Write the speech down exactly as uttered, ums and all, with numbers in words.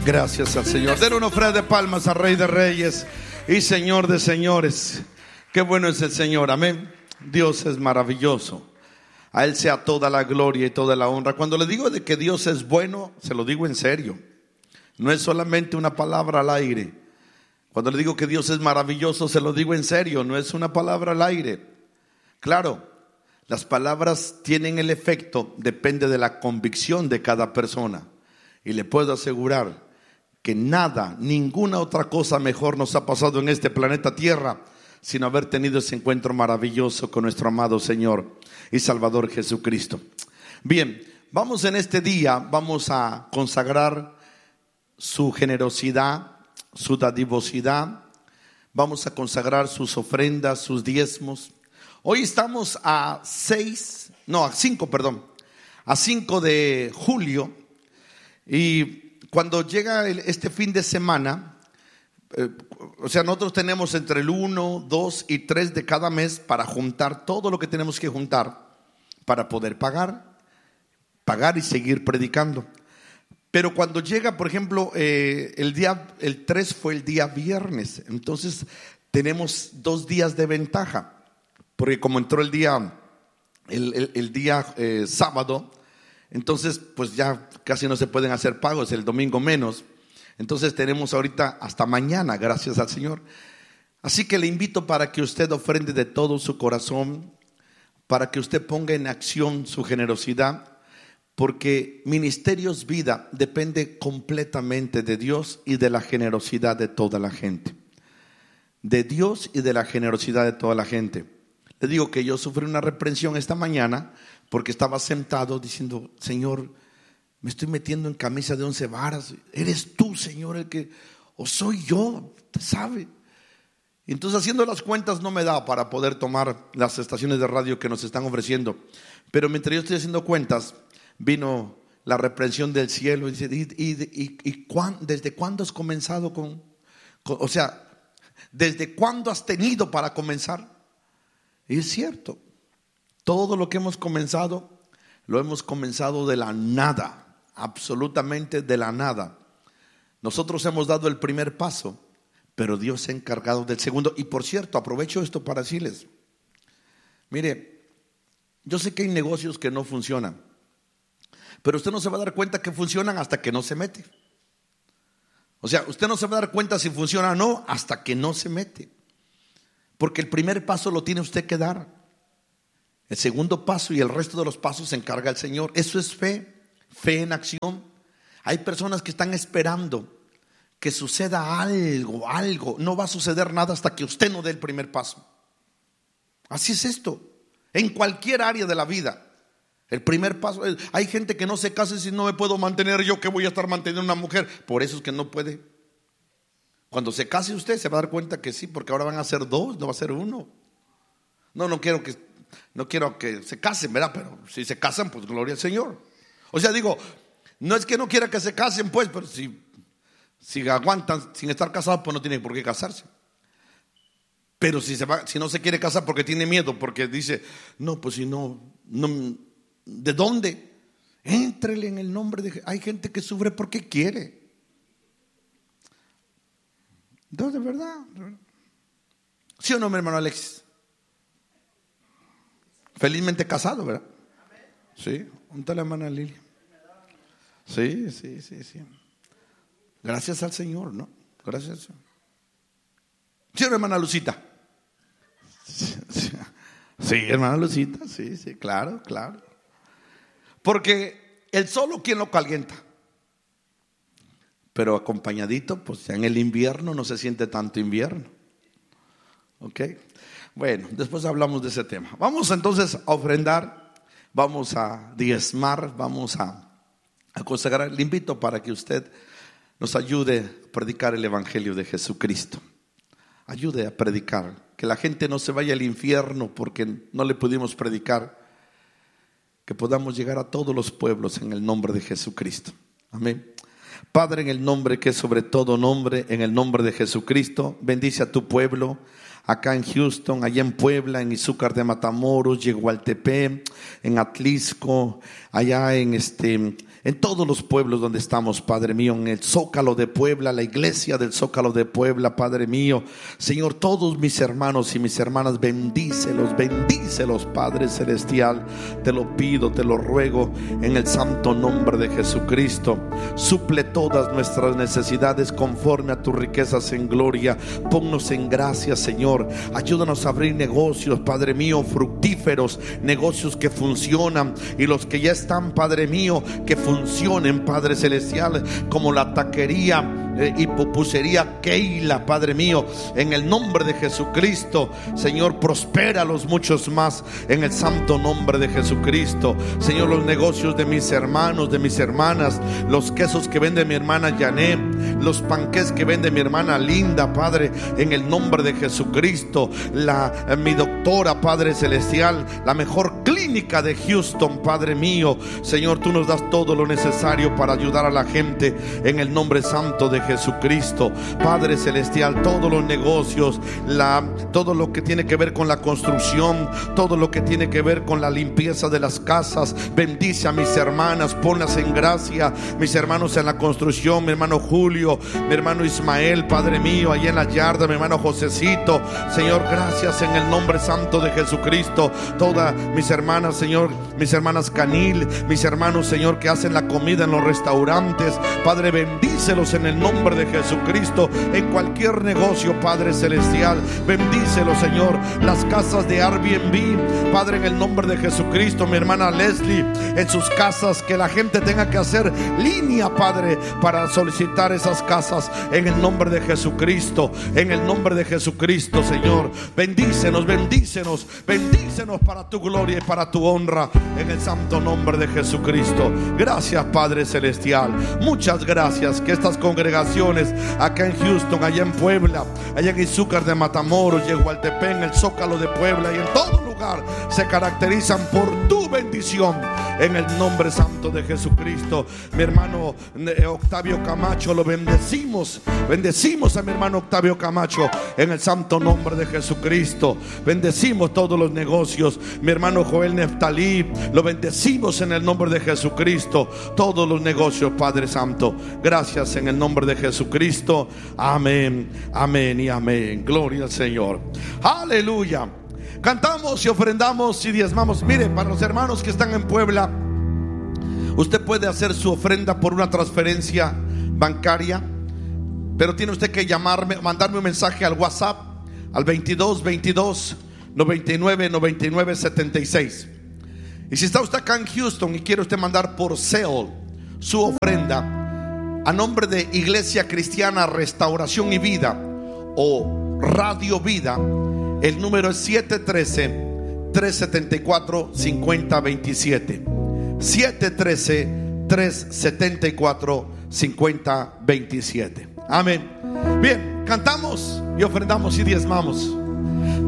Gracias al Señor. Den una ofrenda de palmas al Rey de Reyes y Señor de Señores. Qué bueno es el Señor, amén. Dios es maravilloso. A Él sea toda la gloria y toda la honra. Cuando le digo de que Dios es bueno, se lo digo en serio. No es solamente una palabra al aire. Cuando le digo que Dios es maravilloso, se lo digo en serio. No es una palabra al aire. Claro, las palabras tienen el efecto, depende de la convicción de cada persona. Y le puedo asegurar que nada, ninguna otra cosa mejor nos ha pasado en este planeta Tierra sino haber tenido ese encuentro maravilloso con nuestro amado Señor y Salvador Jesucristo. Bien, vamos en este día, vamos a consagrar su generosidad, su dadivosidad, vamos a consagrar sus ofrendas, sus diezmos. Hoy estamos a seis, no, a cinco, perdón, a cinco de julio, y cuando llega el, este fin de semana, eh, o sea, nosotros tenemos entre el uno, dos y tres de cada mes para juntar todo lo que tenemos que juntar para poder pagar, pagar y seguir predicando. Pero cuando llega, por ejemplo, eh, el día, el tres fue el día viernes, entonces tenemos dos días de ventaja, porque como entró el día, el, el, el día eh, sábado, entonces pues ya casi no se pueden hacer pagos, el domingo menos. Entonces tenemos ahorita hasta mañana, gracias al Señor. Así que le invito para que usted ofrende de todo su corazón, para que usted ponga en acción su generosidad, porque Ministerios Vida depende completamente de Dios y de la generosidad de toda la gente. De Dios y de la generosidad de toda la gente. Le digo que yo sufrí una reprensión esta mañana porque estaba sentado diciendo: Señor, me estoy metiendo en camisa de once varas. ¿Eres tú, Señor, el que, o soy yo? Usted sabe. Y entonces, haciendo las cuentas, no me da para poder tomar las estaciones de radio que nos están ofreciendo. Pero mientras yo estoy haciendo cuentas, vino la reprensión del cielo y dice: ¿Y, y, y, y cuán, desde cuándo has comenzado con, con, o sea, desde cuándo has tenido para comenzar? Y es cierto, todo lo que hemos comenzado, lo hemos comenzado de la nada. Absolutamente de la nada. Nosotros hemos dado el primer paso, pero Dios se ha encargado del segundo. Y por cierto, aprovecho esto para decirles: mire, yo sé que hay negocios que no funcionan, pero usted no se va a dar cuenta que funcionan hasta que no se mete. O sea, usted no se va a dar cuenta si funciona o no hasta que no se mete, porque el primer paso lo tiene usted que dar. El segundo paso y el resto de los pasos se encarga el Señor. Eso es fe. Fe en acción. Hay personas que están esperando que suceda algo, algo. No va a suceder nada hasta que usted no dé el primer paso. Así es esto. En cualquier área de la vida. El primer paso. Hay gente que no se casa y si no me puedo mantener yo, ¿qué voy a estar manteniendo una mujer? Por eso es que no puede. Cuando se case usted se va a dar cuenta que sí, porque ahora van a ser dos, no va a ser uno. No, no quiero que, no quiero que se casen, ¿verdad? Pero si se casan, pues gloria al Señor. O sea, digo, no es que no quiera que se casen, pues, pero si, si aguantan sin estar casados, pues no tienen por qué casarse. Pero si, se va, si no se quiere casar porque tiene miedo, porque dice, no, pues si no, no ¿de dónde? Éntrele en el nombre de Jesús. Hay gente que sufre porque quiere. No, de verdad, de verdad. ¿Sí o no, mi hermano Alexis? Felizmente casado, ¿verdad? Sí, ¿dónde la hermana Lilia? Sí, sí, sí, sí. Gracias al Señor, ¿no? Gracias al Señor. ¿Sí, hermana Lucita? Sí, sí, sí, hermana Lucita, sí, sí, claro, claro. Porque el solo, ¿quién lo calienta? Pero acompañadito, pues ya en el invierno no se siente tanto invierno. ¿Ok? Bueno, después hablamos de ese tema. Vamos entonces a ofrendar, vamos a diezmar, vamos a a consagrar. Le invito para que usted nos ayude a predicar el Evangelio de Jesucristo. Ayude a predicar, que la gente no se vaya al infierno porque no le pudimos predicar, que podamos llegar a todos los pueblos en el nombre de Jesucristo. Amén. Padre, en el nombre que es sobre todo nombre, en el nombre de Jesucristo, bendice a tu pueblo, acá en Houston, allá en Puebla, en Izúcar de Matamoros, Yegualtepec, en Atlisco, allá en este... en todos los pueblos donde estamos, Padre mío, en el Zócalo de Puebla, la iglesia del Zócalo de Puebla, Padre mío. Señor, todos mis hermanos y mis hermanas, bendícelos, bendícelos, Padre celestial. Te lo pido, te lo ruego en el santo nombre de Jesucristo. Suple todas nuestras necesidades conforme a tus riquezas en gloria. Ponnos en gracia, Señor. Ayúdanos a abrir negocios, Padre mío, fructíferos, negocios que funcionan, y los que ya están, Padre mío, que funcionan funcionen, Padre celestial, como la taquería eh, y pupusería Keila, Padre mío, en el nombre de Jesucristo. Señor, prospéralos muchos más en el santo nombre de Jesucristo. Señor, los negocios de mis hermanos, de mis hermanas, los quesos que vende mi hermana Janet, los panqués que vende mi hermana Linda, Padre, en el nombre de Jesucristo. La, eh, mi doctora, Padre celestial, la mejor clínica de Houston, Padre mío. Señor, tú nos das todo lo necesario para ayudar a la gente en el nombre santo de Jesucristo. Padre celestial, todos los negocios, la, todo lo que tiene que ver con la construcción, todo lo que tiene que ver con la limpieza de las casas, bendice a mis hermanas, ponlas en gracia, mis hermanos en la construcción, mi hermano Julio, mi hermano Ismael, Padre mío, allá en la yarda, mi hermano Josecito. Señor, gracias en el nombre santo de Jesucristo. Todas mis hermanas, Señor, mis hermanas Canil, mis hermanos, Señor, que hacen la comida en los restaurantes, Padre, bendícelos en el nombre de Jesucristo. En cualquier negocio, Padre celestial, bendícelos, Señor. Las casas de Airbnb, Padre, en el nombre de Jesucristo. Mi hermana Leslie, en sus casas, que la gente tenga que hacer línea, Padre, para solicitar esas casas, en el nombre de Jesucristo. En el nombre de Jesucristo, Señor, bendícenos, bendícenos, bendícenos para tu gloria y para tu honra, en el santo nombre de Jesucristo. Gracias, Padre celestial, muchas gracias. Que estas congregaciones acá en Houston, allá en Puebla, allá en Izúcar de Matamoros, Yegualtepec, en el Zócalo de Puebla y en todo lugar, se caracterizan por tu bendición, en el nombre santo de Jesucristo. Mi hermano Octavio Camacho, lo bendecimos, bendecimos a mi hermano Octavio Camacho en el santo nombre de Jesucristo. Bendecimos todos los negocios. Mi hermano Joel Neftalí, lo bendecimos en el nombre de Jesucristo, todos los negocios, Padre santo. Gracias en el nombre de Jesucristo. Amén, amén y amén. Gloria al Señor. Aleluya. Cantamos y ofrendamos y diezmamos. Mire, para los hermanos que están en Puebla, usted puede hacer su ofrenda por una transferencia bancaria, pero tiene usted que llamarme, mandarme un mensaje al WhatsApp al veintidós veintidós noventa y nueve noventa y nueve setenta y seis. Y si está usted acá en Houston y quiere usted mandar por Zelle su ofrenda a nombre de Iglesia Cristiana Restauración y Vida o Radio Vida, el número es siete uno tres, tres siete cuatro, cinco cero dos siete. siete uno tres, tres siete cuatro, cinco cero dos siete. Amén. Bien, cantamos y ofrendamos y diezmamos.